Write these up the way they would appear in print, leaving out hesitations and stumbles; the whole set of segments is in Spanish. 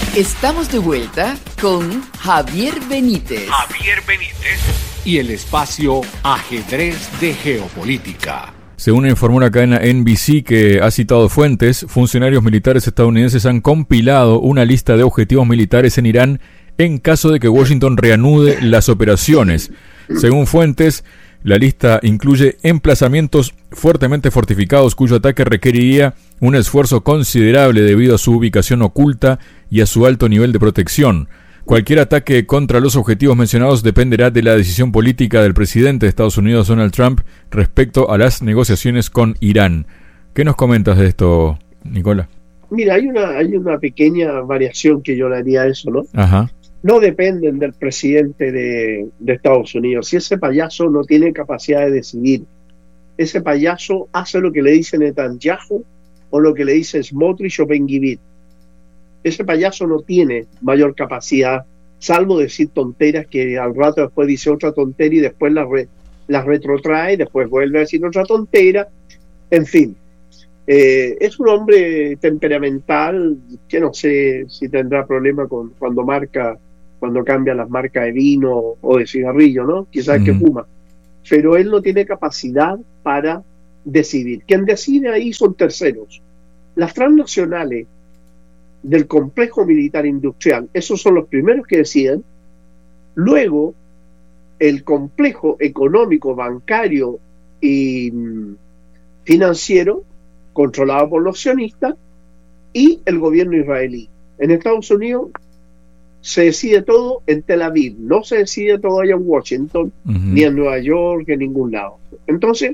Estamos de vuelta con Javier Benítez. Y el espacio Ajedrez de Geopolítica. Según informó la cadena NBC, que ha citado fuentes, funcionarios militares estadounidenses han compilado una lista de objetivos militares en Irán en caso de que Washington reanude las operaciones. Según fuentes, la lista incluye emplazamientos fuertemente fortificados cuyo ataque requeriría un esfuerzo considerable debido a su ubicación oculta y a su alto nivel de protección. Cualquier ataque contra los objetivos mencionados dependerá de la decisión política del presidente de Estados Unidos, Donald Trump, respecto a las negociaciones con Irán. ¿Qué nos comentas de esto, Nicola? Mira, hay una pequeña variación que yo le haría a eso, ¿no? Ajá. No dependen del presidente de Estados Unidos. Si ese payaso no tiene capacidad de decidir, ese payaso hace lo que le dice Netanyahu o lo que le dice Smotrich o Ben-Gvir. Ese payaso no tiene mayor capacidad, salvo decir tonteras que al rato después dice otra tontería y después las retrotrae, después vuelve a decir otra tontera. En fin, es un hombre temperamental que no sé si tendrá problema con cuando cambia las marcas de vino o de cigarrillo, ¿no? Quizás que fuma. Pero él no tiene capacidad para decidir. Quien decide ahí son terceros. Las transnacionales del complejo militar industrial, esos son los primeros que deciden. Luego, el complejo económico, bancario y financiero, controlado por los sionistas, y el gobierno israelí. En Estados Unidos se decide todo en Tel Aviv, no se decide todo allá en Washington, ni en Nueva York, en ningún lado. Entonces,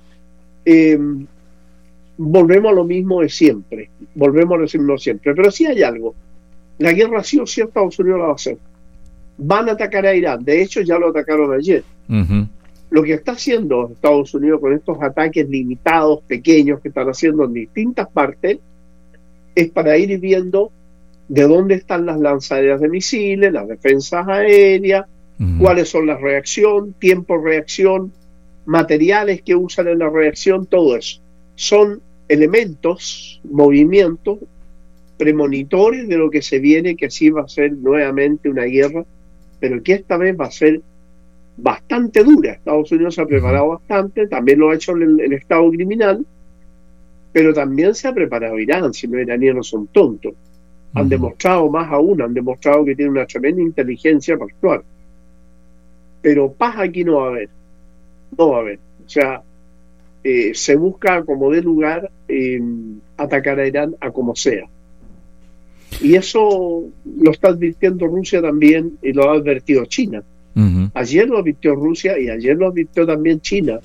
volvemos a lo mismo de siempre, pero sí hay algo. La guerra sí o sí Estados Unidos la va a hacer. Van a atacar a Irán, de hecho ya lo atacaron ayer. Lo que está haciendo Estados Unidos con estos ataques limitados, pequeños, que están haciendo en distintas partes, es para ir viendo de dónde están las lanzaderas de misiles, las defensas aéreas, cuáles son las reacciones, tiempo de reacción, materiales que usan en la reacción, todo eso. Son elementos, movimientos premonitores de lo que se viene, que así va a ser nuevamente una guerra, pero que esta vez va a ser bastante dura. Estados Unidos se ha preparado bastante, también lo ha hecho el Estado criminal, pero también se ha preparado Irán, si los iraníes no son tontos. Han demostrado más aún, han demostrado que tienen una tremenda inteligencia para actuar. Pero paz aquí no va a haber. No va a haber. O sea, se busca como de lugar atacar a Irán a como sea. Y eso lo está advirtiendo Rusia también y lo ha advertido China. Ayer lo advirtió Rusia y ayer lo advirtió también China.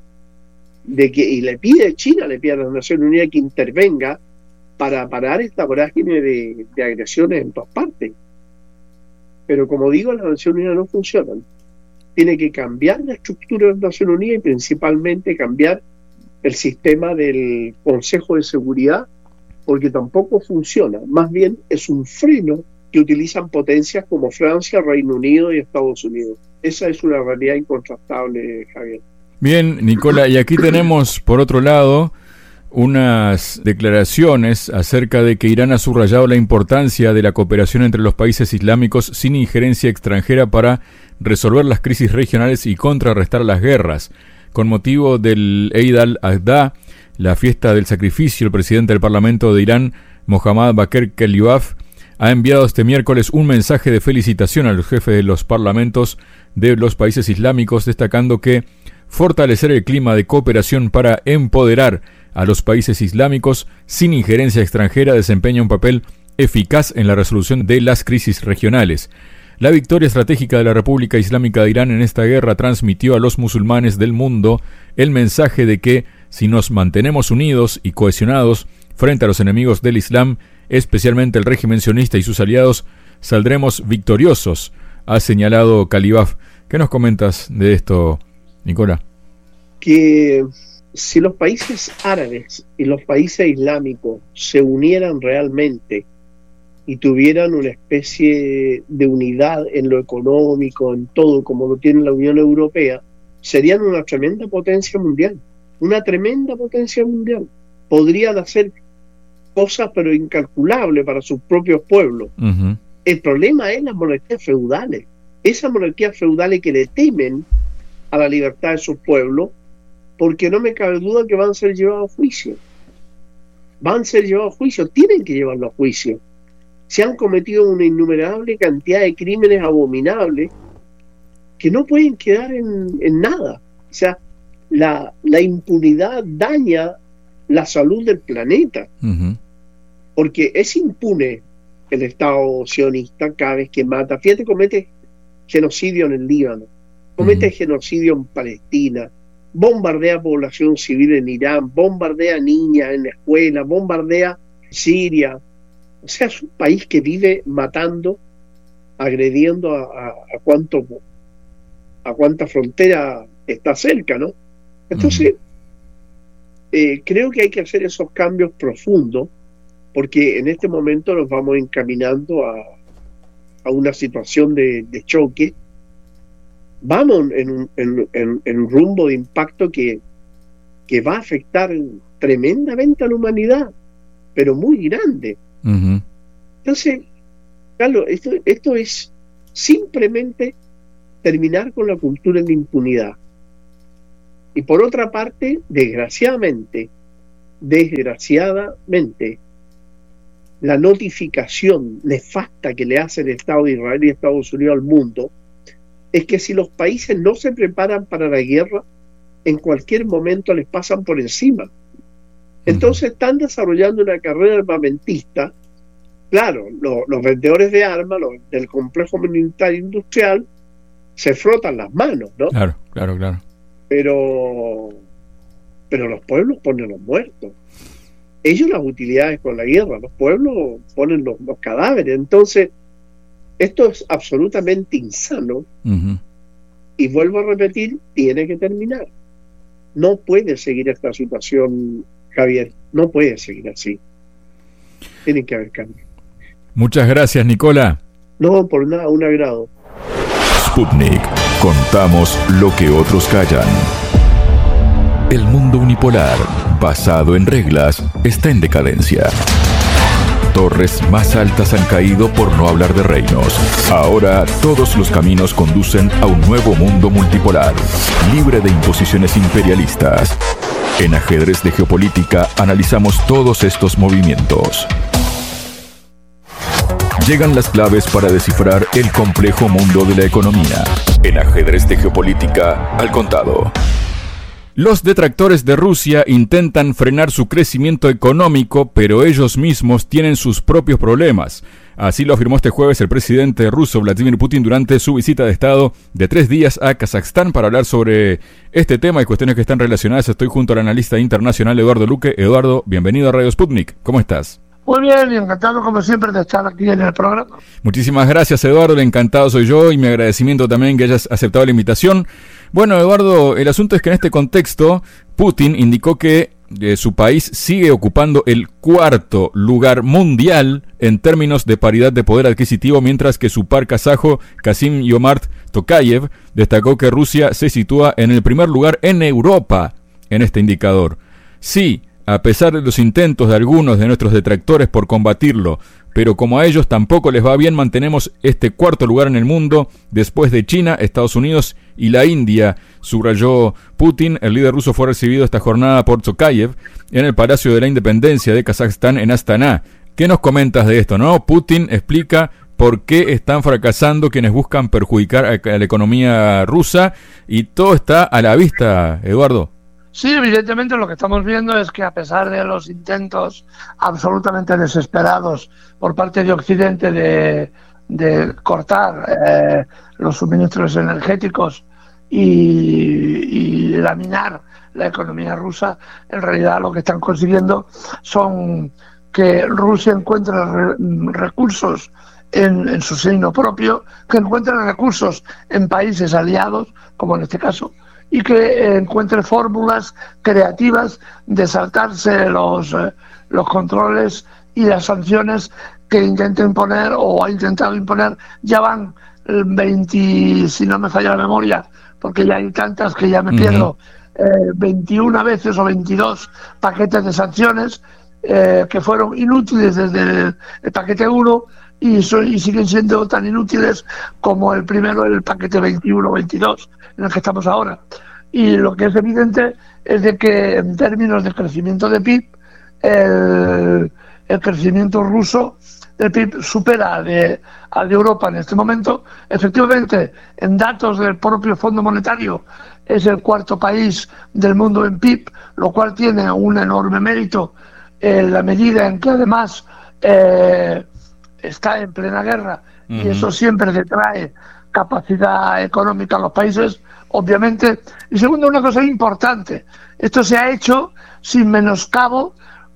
Y China le pide a las Naciones Unidas que intervenga para parar esta vorágine de agresiones en todas partes. Pero como digo, las Naciones Unidas no funcionan. Tiene que cambiar la estructura de las Naciones Unidas y principalmente cambiar el sistema del Consejo de Seguridad, porque tampoco funciona. Más bien es un freno que utilizan potencias como Francia, Reino Unido y Estados Unidos. Esa es una realidad incontrastable, Javier. Bien, Nicola, y aquí tenemos, por otro lado, unas declaraciones acerca de que Irán ha subrayado la importancia de la cooperación entre los países islámicos sin injerencia extranjera para resolver las crisis regionales y contrarrestar las guerras. Con motivo del Eid al-Adha, la fiesta del sacrificio, el presidente del Parlamento de Irán, Mohammad Bakr Kalibaf, ha enviado este miércoles un mensaje de felicitación a los jefes de los parlamentos de los países islámicos, destacando que fortalecer el clima de cooperación para empoderar a los países islámicos sin injerencia extranjera desempeña un papel eficaz en la resolución de las crisis regionales. La victoria estratégica de la República Islámica de Irán en esta guerra transmitió a los musulmanes del mundo el mensaje de que, si nos mantenemos unidos y cohesionados frente a los enemigos del Islam, especialmente el régimen sionista y sus aliados, saldremos victoriosos, ha señalado Kalibaf. ¿Qué nos comentas de esto, Nicola? Que si los países árabes y los países islámicos se unieran realmente y tuvieran una especie de unidad en lo económico, en todo, como lo tiene la Unión Europea, serían una tremenda potencia mundial. Una tremenda potencia mundial. Podrían hacer cosas pero incalculables para sus propios pueblos. Uh-huh. El problema es las monarquías feudales. Esas monarquías feudales que le temen a la libertad de sus pueblos, porque no me cabe duda que van a ser llevados a juicio. Van a ser llevados a juicio, tienen que llevarlo a juicio. Se han cometido una innumerable cantidad de crímenes abominables que no pueden quedar en nada. O sea, la impunidad daña la salud del planeta. Uh-huh. Porque es impune el Estado sionista cada vez que mata. Fíjate, comete genocidio en el Líbano, comete genocidio en Palestina, bombardea población civil en Irán, bombardea niñas en la escuela, bombardea Siria. O sea, es un país que vive matando, agrediendo a cuánta frontera está cerca, ¿no? Entonces, creo que hay que hacer esos cambios profundos, porque en este momento nos vamos encaminando a una situación de choque. Vamos en un rumbo de impacto que va a afectar tremendamente a la humanidad, pero muy grande. Uh-huh. Entonces, Carlos, esto es simplemente terminar con la cultura de la impunidad. Y por otra parte, desgraciadamente, la notificación nefasta que le hace el Estado de Israel y Estados Unidos al mundo es que si los países no se preparan para la guerra, en cualquier momento les pasan por encima. Entonces están desarrollando una carrera armamentista. Claro, los vendedores de armas, del complejo militar industrial, se frotan las manos, ¿no? Claro. Pero los pueblos ponen los muertos. Ellos las utilidades con la guerra, los pueblos ponen los cadáveres. Entonces, esto es absolutamente insano. Uh-huh. Y vuelvo a repetir, tiene que terminar. No puede seguir esta situación, Javier. No puede seguir así. Tienen que haber cambios. Muchas gracias, Nicola. No, por nada, un agrado. Sputnik. Contamos lo que otros callan. El mundo unipolar, basado en reglas, está en decadencia. Torres más altas han caído por no hablar de reinos. Ahora todos los caminos conducen a un nuevo mundo multipolar, libre de imposiciones imperialistas. En Ajedrez de Geopolítica analizamos todos estos movimientos. Llegan las claves para descifrar el complejo mundo de la economía. En Ajedrez de Geopolítica, al contado. Los detractores de Rusia intentan frenar su crecimiento económico, pero ellos mismos tienen sus propios problemas. Así lo afirmó este jueves el presidente ruso Vladimir Putin durante su visita de Estado de 3 días a Kazajstán. Para hablar sobre este tema y cuestiones que están relacionadas, estoy junto al analista internacional Eduardo Luque. Eduardo, bienvenido a Radio Sputnik. ¿Cómo estás? Muy bien, y encantado como siempre de estar aquí en el programa. Muchísimas gracias, Eduardo, el encantado soy yo y mi agradecimiento también que hayas aceptado la invitación. Bueno, Eduardo, el asunto es que en este contexto Putin indicó que su país sigue ocupando el 4º lugar mundial en términos de paridad de poder adquisitivo, mientras que su par kazajo Kassym-Jomart Tokayev destacó que Rusia se sitúa en el primer lugar en Europa en este indicador. Sí, a pesar de los intentos de algunos de nuestros detractores por combatirlo, pero como a ellos tampoco les va bien, mantenemos este 4º lugar en el mundo después de China, Estados Unidos y la India, subrayó Putin. El líder ruso fue recibido esta jornada por Tokayev en el Palacio de la Independencia de Kazajstán en Astana. ¿Qué nos comentas de esto, no? Putin explica por qué están fracasando quienes buscan perjudicar a la economía rusa y todo está a la vista, Eduardo. Sí, evidentemente lo que estamos viendo es que a pesar de los intentos absolutamente desesperados por parte de Occidente de cortar los suministros energéticos y laminar la economía rusa, en realidad lo que están consiguiendo son que Rusia encuentre recursos en su seno propio, que encuentre recursos en países aliados, como en este caso, y que encuentre fórmulas creativas de saltarse los controles y las sanciones que intenta imponer o ha intentado imponer. Ya van 20, si no me falla la memoria, porque ya hay tantas que ya me pierdo, 21 veces o 22 paquetes de sanciones que fueron inútiles desde el paquete 1 y siguen siendo tan inútiles como el primero, el paquete 21-22, en el que estamos ahora. Y lo que es evidente es de que en términos de crecimiento de PIB, el crecimiento ruso del PIB supera al de Europa en este momento. Efectivamente, en datos del propio Fondo Monetario, es el cuarto país del mundo en PIB, lo cual tiene un enorme mérito en la medida en que además está en plena guerra, y eso siempre detrae capacidad económica a los países, obviamente. Y segundo, una cosa importante, esto se ha hecho sin menoscabo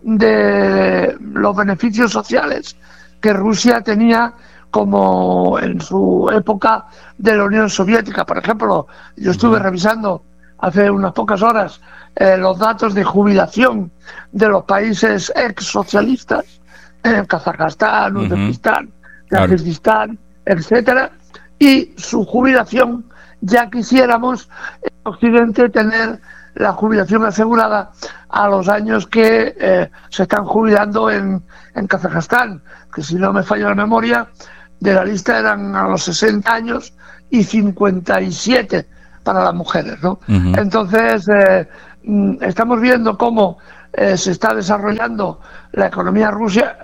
de los beneficios sociales que Rusia tenía, como en su época de la Unión Soviética. Por ejemplo, yo estuve revisando hace unas pocas horas los datos de jubilación de los países ex-socialistas, Kazajstán, Uzbekistán, Kirguistán, etcétera, y su jubilación, ya quisiéramos en Occidente tener la jubilación asegurada a los años que se están jubilando en Kazajstán, que si no me falla la memoria, de la lista eran a los 60 años y 57 para las mujeres, ¿no? Entonces, estamos viendo cómo se está desarrollando la economía rusa.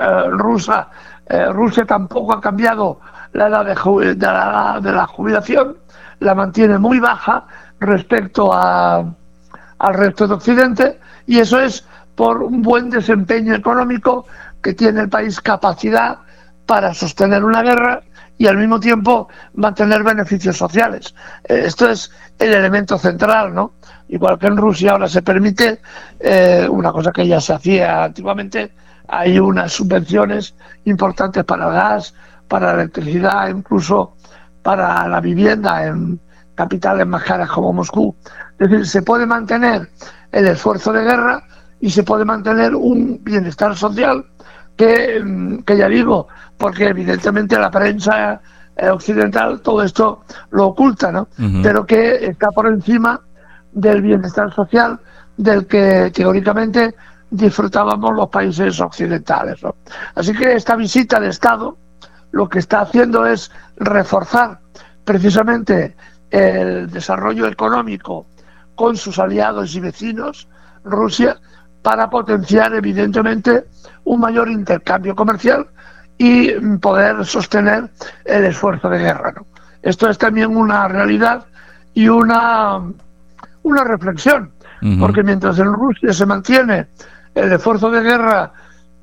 Rusia tampoco ha cambiado la edad de la jubilación, la mantiene muy baja respecto al resto de Occidente, y eso es por un buen desempeño económico que tiene el país, capacidad para sostener una guerra y al mismo tiempo mantener beneficios sociales. Esto es el elemento central, ¿no? Igual que en Rusia ahora se permite una cosa que ya se hacía antiguamente, hay unas subvenciones importantes para el gas, para la electricidad, incluso para la vivienda en capitales más caras como Moscú. Es decir, se puede mantener el esfuerzo de guerra y se puede mantener un bienestar social que ya digo, porque evidentemente la prensa occidental todo esto lo oculta, ¿no? Pero que está por encima del bienestar social del que teóricamente disfrutábamos los países occidentales, ¿no? Así que esta visita de Estado lo que está haciendo es reforzar precisamente el desarrollo económico con sus aliados y vecinos, Rusia, para potenciar evidentemente un mayor intercambio comercial y poder sostener el esfuerzo de guerra, ¿no? Esto es también una realidad y una reflexión, porque mientras en Rusia se mantiene el esfuerzo de guerra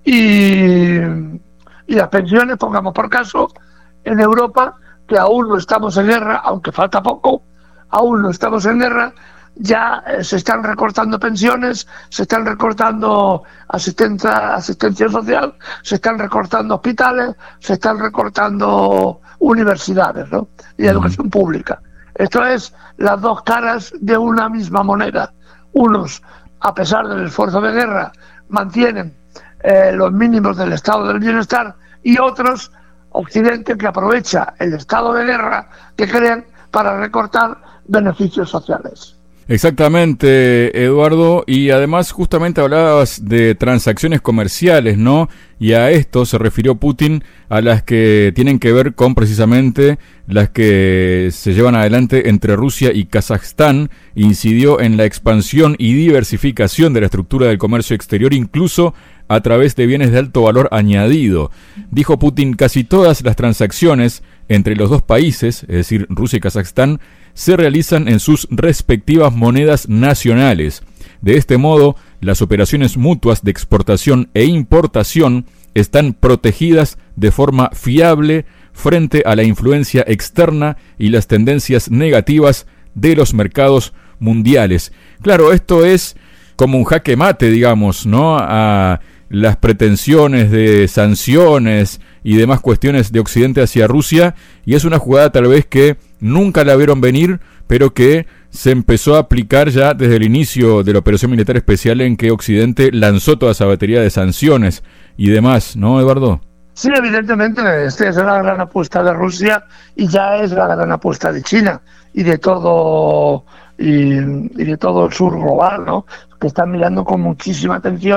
y las pensiones, pongamos por caso, en Europa, que aún no estamos en guerra, aunque falta poco, aún no estamos en guerra, ya se están recortando pensiones, se están recortando asistencia social, se están recortando hospitales, se están recortando universidades, ¿no? Y educación pública. Esto es las dos caras de una misma moneda. Unos, a pesar del esfuerzo de guerra, mantienen los mínimos del estado del bienestar, y otros, Occidente, que aprovecha el estado de guerra que crean para recortar beneficios sociales. Exactamente, Eduardo, y además justamente hablabas de transacciones comerciales, ¿no? Y a esto se refirió Putin, a las que tienen que ver con precisamente las que se llevan adelante entre Rusia y Kazajstán. Incidió en la expansión y diversificación de la estructura del comercio exterior, incluso a través de bienes de alto valor añadido. Dijo Putin, casi todas las transacciones entre los dos países, es decir, Rusia y Kazajstán, se realizan en sus respectivas monedas nacionales. De este modo, las operaciones mutuas de exportación e importación están protegidas de forma fiable frente a la influencia externa y las tendencias negativas de los mercados mundiales. Claro, esto es como un jaque mate, digamos, ¿no?, a las pretensiones de sanciones y demás cuestiones de Occidente hacia Rusia, y es una jugada tal vez que nunca la vieron venir, pero que se empezó a aplicar ya desde el inicio de la operación militar especial, en que Occidente lanzó toda esa batería de sanciones y demás, ¿no, Eduardo? Sí, evidentemente, esta es la gran apuesta de Rusia y ya es la gran apuesta de China y de todo y de todo el sur global, ¿no?, que están mirando con muchísima atención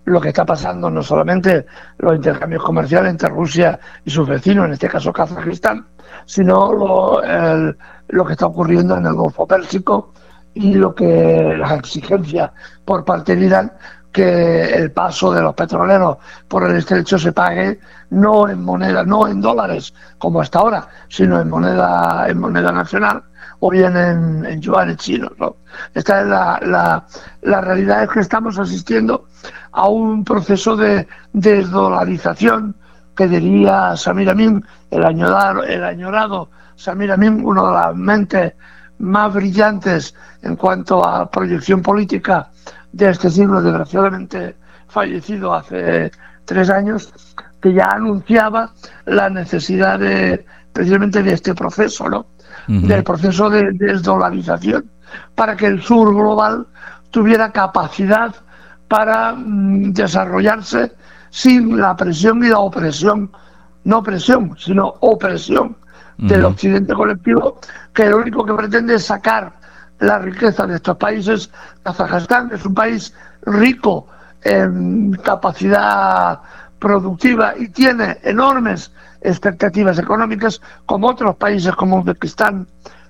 lo que está pasando, no solamente los intercambios comerciales entre Rusia y sus vecinos, en este caso Kazajistán, sino lo que está ocurriendo en el Golfo Pérsico y las exigencias por parte de Irán que el paso de los petroleros por el estrecho se pague no en moneda, no en dólares como hasta ahora, sino en moneda nacional o bien en yuanes chinos, ¿no? Esta es la realidad, es que estamos asistiendo a un proceso de desdolarización que diría Samir Amin, el añorado Samir Amin, una de las mentes más brillantes en cuanto a proyección política de este siglo, desgraciadamente fallecido hace 3 años, que ya anunciaba la necesidad precisamente de este proceso, ¿no? Del proceso de desdolarización, para que el sur global tuviera capacidad para desarrollarse sin la presión y la opresión, no presión, sino opresión del occidente colectivo, que lo único que pretende es sacar la riqueza de estos países. Kazajistán es un país rico en capacidad productiva y tiene enormes expectativas económicas, como otros países como Uzbekistán,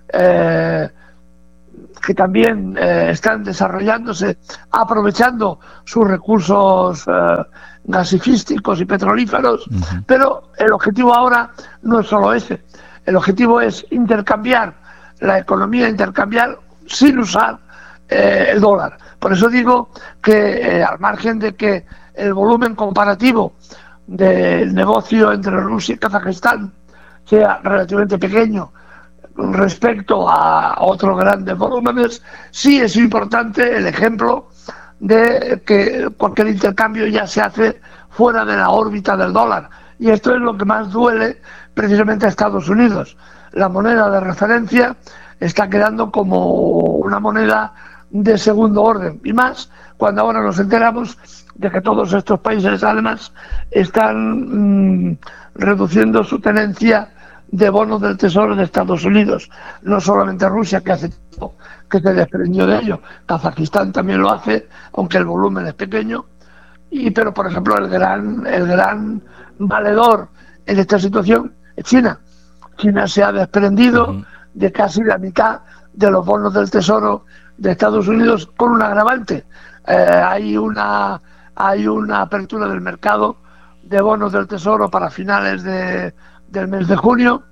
que también están desarrollándose, aprovechando sus recursos gasifísticos y petrolíferos. Pero el objetivo ahora no es solo ese, el objetivo es intercambiar la economía, intercambiar sin usar el dólar. Por eso digo que al margen de que el volumen comparativo del negocio entre Rusia y Kazajistán sea relativamente pequeño respecto a otros grandes volúmenes, sí es importante el ejemplo de que cualquier intercambio ya se hace fuera de la órbita del dólar, y esto es lo que más duele precisamente a Estados Unidos. La moneda de referencia está quedando como una moneda de segundo orden, y más cuando ahora nos enteramos de que todos estos países además están reduciendo su tenencia de bonos del Tesoro de Estados Unidos. No solamente Rusia, que hace tiempo que se desprendió de ello, Kazajistán también lo hace, aunque el volumen es pequeño, pero por ejemplo el gran valedor en esta situación es China. China se ha desprendido de casi la mitad de los bonos del Tesoro de Estados Unidos, con un agravante. Hay una apertura del mercado de bonos del Tesoro para finales del mes de junio.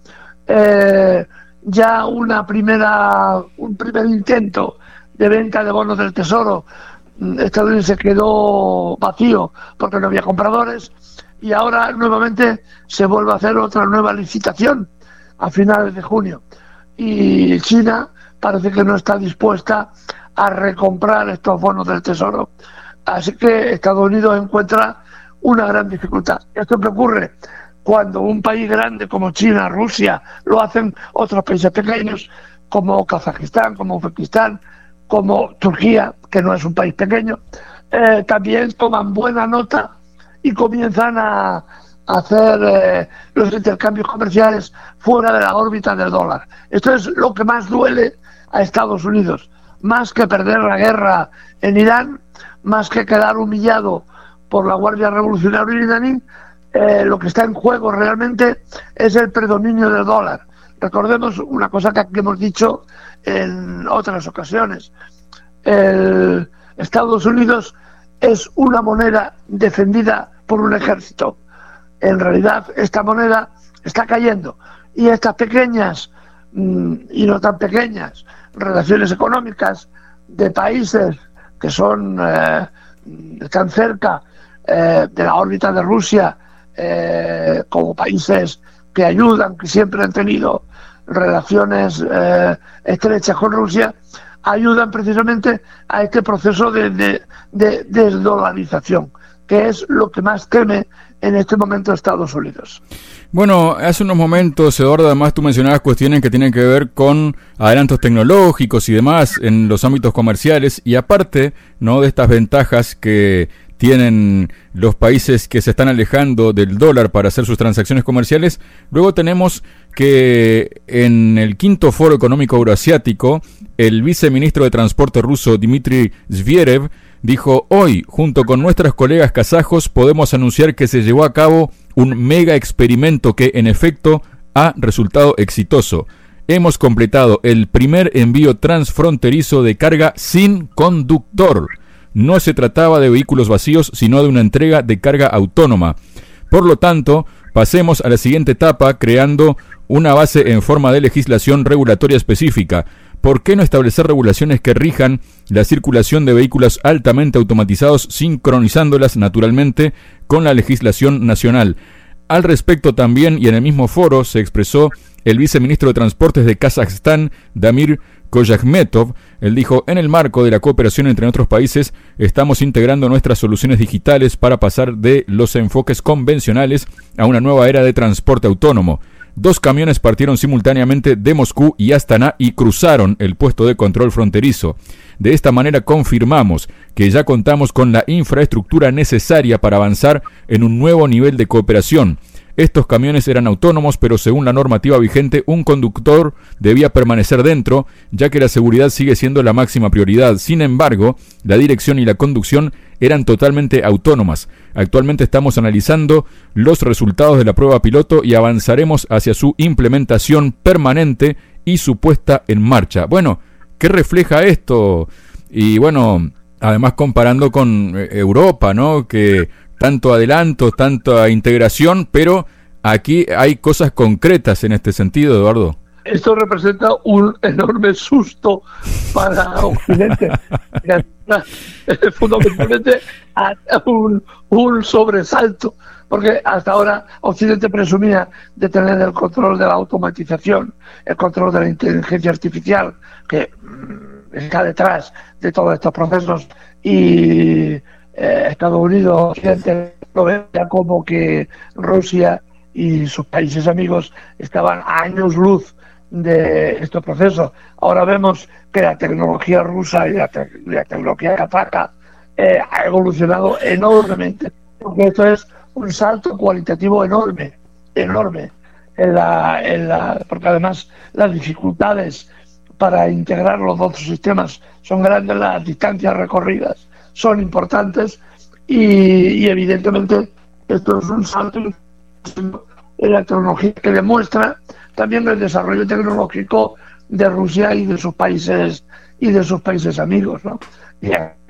Ya un primer intento de venta de bonos del Tesoro estadounidense quedó vacío porque no había compradores, y ahora nuevamente se vuelve a hacer otra nueva licitación a finales de junio, y China parece que no está dispuesta a recomprar estos bonos del Tesoro. Así que Estados Unidos encuentra una gran dificultad. Esto que ocurre cuando un país grande como China, Rusia, lo hacen otros países pequeños como Kazajistán, como Uzbekistán, como Turquía, que no es un país pequeño, también toman buena nota y comienzan a hacer los intercambios comerciales fuera de la órbita del dólar. Esto es lo que más duele a Estados Unidos, más que perder la guerra en Irán, más que quedar humillado por la Guardia Revolucionaria iraní. Lo que está en juego realmente es el predominio del dólar. Recordemos una cosa que hemos dicho en otras ocasiones: Estados Unidos es una moneda defendida por un ejército. En realidad esta moneda está cayendo, y estas pequeñas y no tan pequeñas relaciones económicas de países que están cerca de la órbita de Rusia, como países que ayudan, que siempre han tenido relaciones estrechas con Rusia, ayudan precisamente a este proceso de desdolarización, que es lo que más teme en este momento Estados Unidos. Bueno, hace unos momentos, Eduardo, además tú mencionabas cuestiones que tienen que ver con adelantos tecnológicos y demás en los ámbitos comerciales, y aparte, ¿no?, de estas ventajas que tienen los países que se están alejando del dólar para hacer sus transacciones comerciales. Luego tenemos que en el quinto foro económico euroasiático, el viceministro de Transporte ruso Dmitry Zverev Dijo: hoy, junto con nuestros colegas kazajos, podemos anunciar que se llevó a cabo un mega experimento que, en efecto, ha resultado exitoso. Hemos completado el primer envío transfronterizo de carga sin conductor. No se trataba de vehículos vacíos, sino de una entrega de carga autónoma. Por lo tanto, pasemos a la siguiente etapa, creando una base en forma de legislación regulatoria específica. ¿Por qué no establecer regulaciones que rijan la circulación de vehículos altamente automatizados, sincronizándolas naturalmente con la legislación nacional? Al respecto también, y en el mismo foro, se expresó el viceministro de Transportes de Kazajstán, Damir Koyakmetov. Él dijo: en el marco de la cooperación entre nuestros países, estamos integrando nuestras soluciones digitales para pasar de los enfoques convencionales a una nueva era de transporte autónomo. 2 camiones partieron simultáneamente de Moscú y Astana y cruzaron el puesto de control fronterizo. De esta manera confirmamos que ya contamos con la infraestructura necesaria para avanzar en un nuevo nivel de cooperación. Estos camiones eran autónomos, pero según la normativa vigente, un conductor debía permanecer dentro, ya que la seguridad sigue siendo la máxima prioridad. Sin embargo, la dirección y la conducción eran totalmente autónomas. Actualmente estamos analizando los resultados de la prueba piloto y avanzaremos hacia su implementación permanente y su puesta en marcha. Bueno, ¿qué refleja esto? Y bueno, además comparando con Europa, ¿no? Que tanto adelanto, tanta integración, pero aquí hay cosas concretas en este sentido, Eduardo. Esto representa un enorme susto para Occidente, fundamentalmente un sobresalto, porque hasta ahora Occidente presumía de tener el control de la automatización, el control de la inteligencia artificial, que está detrás de todos estos procesos, y Estados Unidos, Occidente, lo veía como que Rusia y sus países amigos estaban a años luz de estos procesos. Ahora vemos que la tecnología rusa y la tecnología kazaja ha evolucionado enormemente, porque esto es un salto cualitativo enorme, porque además las dificultades para integrar los dos sistemas son grandes, las distancias recorridas son importantes, y evidentemente esto es un salto en la tecnología que demuestra también el desarrollo tecnológico de Rusia y de sus países amigos, ¿no? Y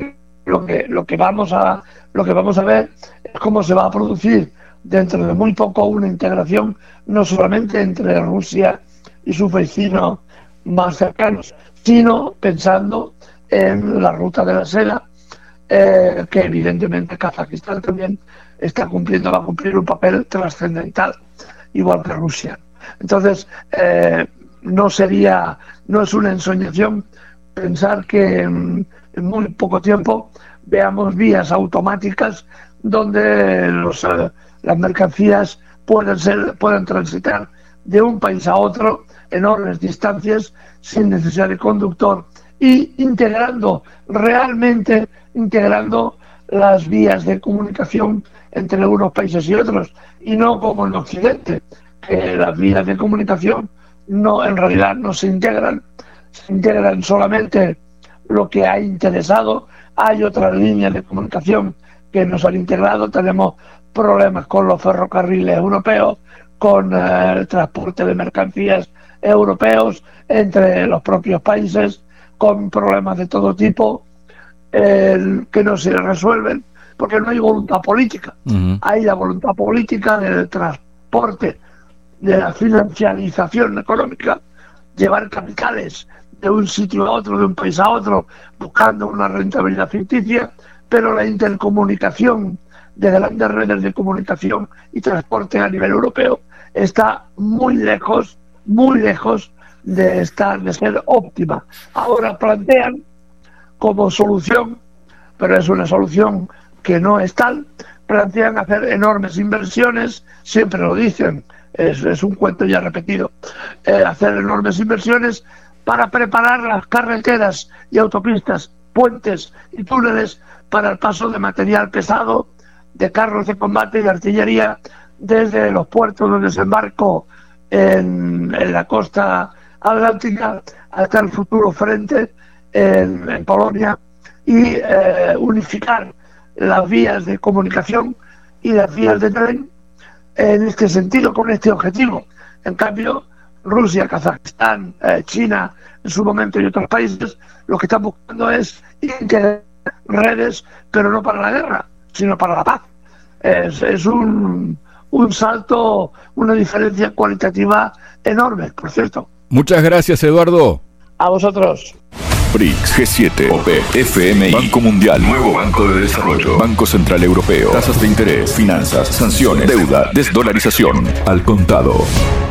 lo que vamos a ver es cómo se va a producir dentro de muy poco una integración no solamente entre Rusia y sus vecinos más cercanos, sino pensando en la ruta de la seda, que evidentemente Kazajistán también va a cumplir un papel trascendental, igual que Rusia. Entonces, no es una ensoñación pensar que en muy poco tiempo veamos vías automáticas donde las mercancías pueden transitar de un país a otro enormes distancias sin necesidad de conductor, y realmente integrando las vías de comunicación entre unos países y otros, y no como en Occidente, que las vías de comunicación en realidad no se integran solamente lo que ha interesado. Hay otras líneas de comunicación que no se han integrado. Tenemos problemas con los ferrocarriles europeos, con el transporte de mercancías europeos entre los propios países, con problemas de todo tipo que no se resuelven porque no hay voluntad política. Uh-huh. Hay la voluntad política del transporte, de la financiarización económica, llevar capitales de un sitio a otro, de un país a otro, buscando una rentabilidad ficticia, pero la intercomunicación de grandes redes de comunicación y transporte a nivel europeo está muy lejos de ser óptima. Ahora plantean como solución, pero es una solución que no es tal, plantean hacer enormes inversiones, siempre lo dicen, es un cuento ya repetido, hacer enormes inversiones para preparar las carreteras y autopistas, puentes y túneles para el paso de material pesado, de carros de combate y de artillería, desde los puertos de desembarco en la costa atlántica hasta el futuro frente en Polonia, y unificar las vías de comunicación y las vías de tren en este sentido, con este objetivo. En cambio, Rusia, Kazajistán, China, en su momento, y otros países, lo que están buscando es integrar redes, pero no para la guerra, sino para la paz. Es un salto, una diferencia cualitativa enorme, por cierto. Muchas gracias, Eduardo. A vosotros. BRICS, G7, OPEC, FMI, Banco Mundial, Nuevo Banco de Desarrollo, Banco Central Europeo, tasas de interés, finanzas, sanciones, deuda, desdolarización, al contado.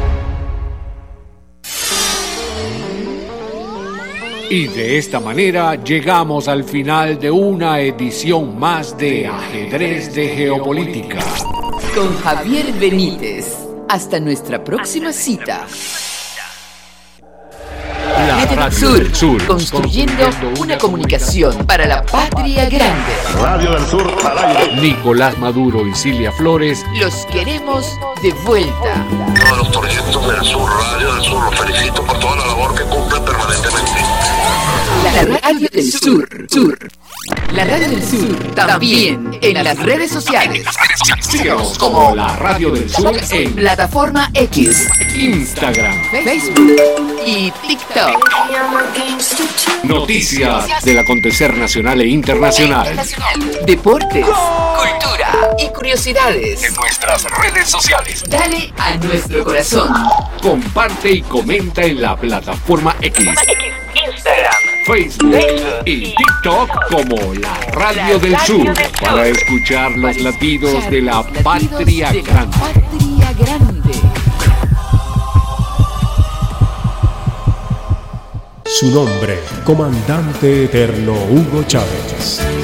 Y de esta manera llegamos al final de una edición más de Ajedrez de Geopolítica. Con Javier Benítez. Hasta nuestra próxima cita. La Radio del Sur, construyendo una comunicación para la patria grande. Radio del Sur al aire. Nicolás Maduro y Cilia Flores. Los queremos de vuelta. Todos los proyectos del Sur, Radio del Sur, los felicito por toda la labor que cumplen permanentemente. La Radio del Sur. La Radio del Sur también en las redes sociales. Síganos como la Radio del Sur en Plataforma X, Instagram, Facebook y TikTok. Noticias del acontecer nacional e internacional. Deportes, cultura y curiosidades. En nuestras redes sociales. Dale a nuestro corazón. Comparte y comenta en la Plataforma X, Instagram, Facebook y TikTok como la Radio del Sur, para escuchar los latidos de la patria grande. Su nombre, Comandante Eterno Hugo Chávez.